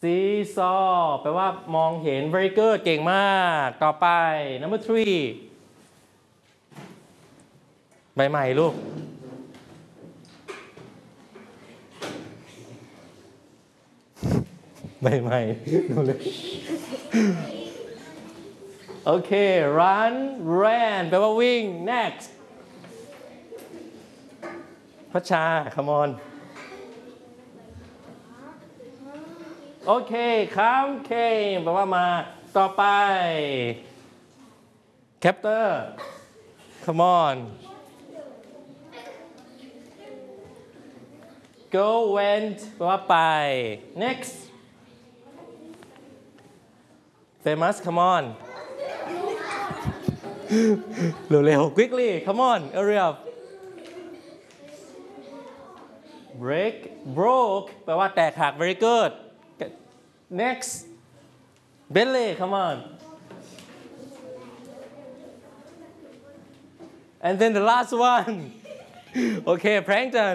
seesaw แปลว่ามองเห็น very good เก่งมากต่อไป number 3ใบใหม่ลูกใบใหม่ดูเลยโอเค run ran แปลว่าวิ่ง next พัชชา come on โอเค come came แปลว่ามาต่อไป captor come on go went แปลว่าไป next famous come on เร็วๆ quickly come on hurry up break broke แปลว่าแตกหัก very good next belly come on and then the last one okay plankton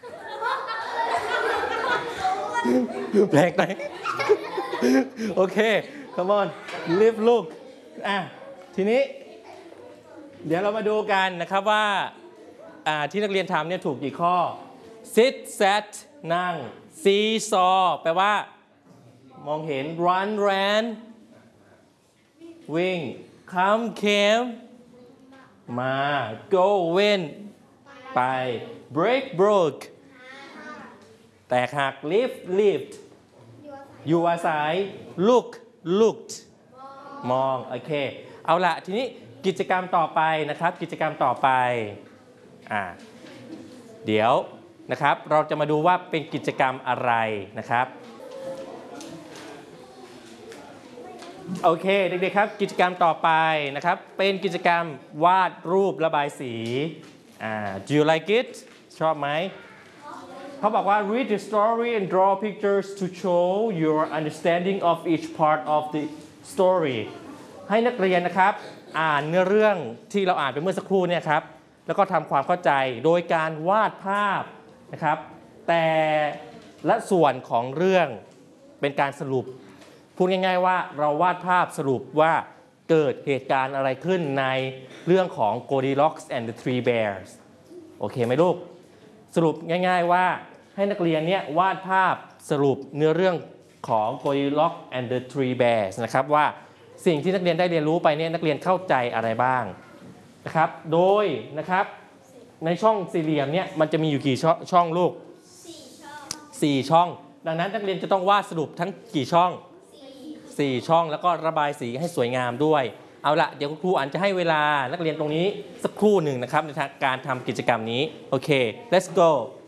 แปลกไหมโอเค come on live look ทีนี้เดี๋ยวเรามาดูกันนะครับว่าที่นักเรียนทำเนี่ยถูกกี่ข้อ sit sat นั่ง seesaw แปลว่ามองเห็น run ran วิ่ง come came มา go went ไป break broke แตกหัก live lived อยู่อาศัย look looked มองโอเคเอาละทีนี้กิจกรรมต่อไปนะครับกิจกรรมต่อไปเดี๋ยวนะครับเราจะมาดูว่าเป็นกิจกรรมอะไรนะครับโอเคเด็กๆครับกิจกรรมต่อไปนะครับเป็นกิจกรรมวาดรูประบายสีdo you like it ชอบไหมเขาบอกว่า read the story and draw pictures to show your understanding of each part of the story ให้นักเรียนนะครับอ่านเนื้อเรื่องที่เราอ่านไปเมื่อสักครู่เนี่ยครับแล้วก็ทำความเข้าใจโดยการวาดภาพนะครับแต่ละส่วนของเรื่องเป็นการสรุปพูดง่ายๆว่าเราวาดภาพสรุปว่าเกิดเหตุการณ์อะไรขึ้นในเรื่องของ Goldilocks and the Three Bears โอเคไหมลูกสรุปง่ายๆว่าให้นักเรียนเนี่ยวาดภาพสรุปเนื้อเรื่องของ Goldilocks and the Three Bears นะครับว่าสิ่งที่นักเรียนได้เรียนรู้ไปเนี่ยนักเรียนเข้าใจอะไรบ้างนะครับโดยนะครับในช่องสี่เหลี่ยมเนี่ยมันจะมีอยู่กี่ช่องลูก4 ช่องดังนั้นนักเรียนจะต้องวาดสรุปทั้งกี่ช่อง4 ช่องแล้วก็ระบายสีให้สวยงามด้วยเอาละเดี๋ยวครูอันจะให้เวลานักเรียนตรงนี้สักครู่หนึ่งนะครับในการทำกิจกรรมนี้โอเค let's go